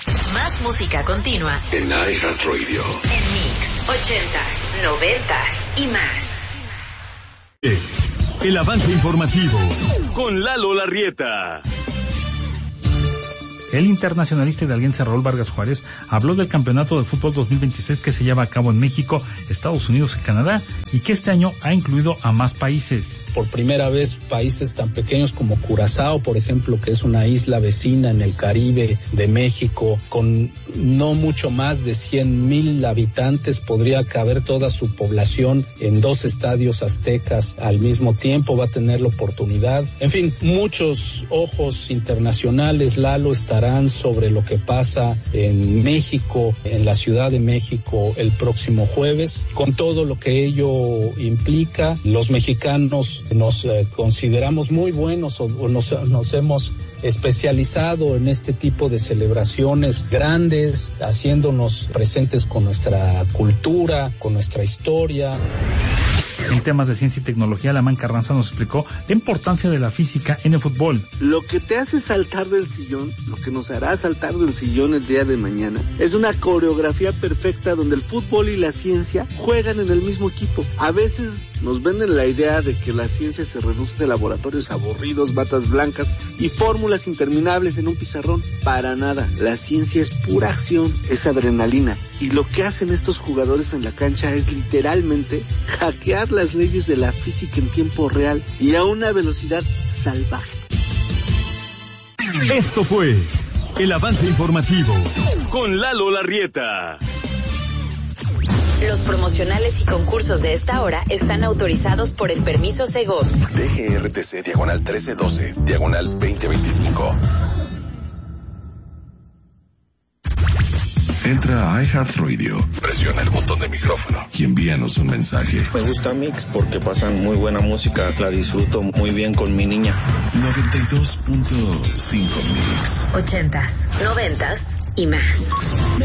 Más música continua en iHeartRadio. En Mix, 80s, 90s y más. El avance informativo con Lalo Larrieta. El internacionalista hidalguense Raúl Vargas Juárez habló del campeonato de fútbol 2026 que se lleva a cabo en México, Estados Unidos y Canadá, y que este año ha incluido a más países. Por primera vez, países tan pequeños como Curazao, por ejemplo, que es una isla vecina en el Caribe de México, con no mucho más de 100,000 habitantes, podría caber toda su población en 2 estadios aztecas al mismo tiempo, va a tener la oportunidad. En fin, muchos ojos internacionales, Lalo, estarán sobre lo que pasa en México, en la Ciudad de México, el próximo jueves, con todo lo que ello implica. Los mexicanos nos consideramos muy buenos o nos hemos especializado en este tipo de celebraciones grandes, haciéndonos presentes con nuestra cultura, con nuestra historia. En temas de ciencia y tecnología, Alamán Carranza nos explicó la importancia de la física en el fútbol. Lo que te hace saltar del sillón, lo que nos hará saltar del sillón el día de mañana, es una coreografía perfecta donde el fútbol y la ciencia juegan en el mismo equipo. A veces nos venden la idea de que la ciencia se reduce a laboratorios aburridos, batas blancas y fórmulas interminables en un pizarrón. Para nada, la ciencia es pura acción, es adrenalina. Y lo que hacen estos jugadores en la cancha es literalmente hackear las leyes de la física en tiempo real y a una velocidad salvaje. Esto fue el avance informativo con Lalo Larrieta. Los promocionales y concursos de esta hora están autorizados por el permiso Segov. DGRTC diagonal 1312, diagonal 2025. Entra a iHeartRadio, presiona el botón de micrófono y envíanos un mensaje. Me gusta Mix porque pasan muy buena música, la disfruto muy bien con mi niña. 92.5 Mix. 80s, 90s y más.